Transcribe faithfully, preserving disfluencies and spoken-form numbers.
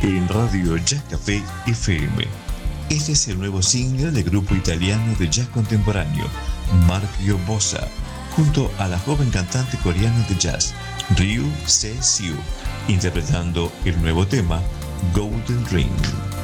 en Radio Jazz Café F M. Este es el nuevo single del grupo italiano de jazz contemporáneo, Marco Bossa, junto a la joven cantante coreana de jazz, Ryu Se-siu, interpretando el nuevo tema, Golden Ring.